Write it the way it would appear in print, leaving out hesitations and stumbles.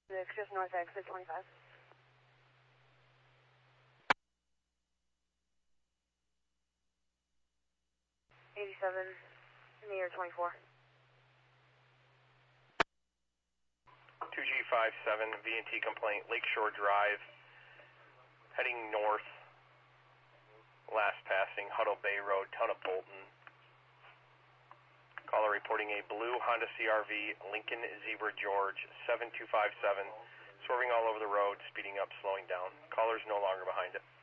Just north exit 25. 87, near 24. 2G57, V&T complaint, Lakeshore Drive, heading north, last passing, Huddle Bay Road, town of Bolton. Caller reporting a blue Honda CRV, Lincoln Zebra George, 7257, swerving all over the road, speeding up, slowing down. Caller's no longer behind it.